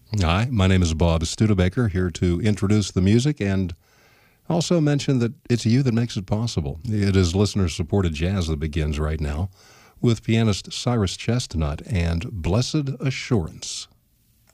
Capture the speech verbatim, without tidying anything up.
Hi, my name is Bob Studebaker, here to introduce the music and also mention that it's you that makes it possible. It is listener-supported jazz that begins right now with pianist Cyrus Chestnut and Blessed Assurance.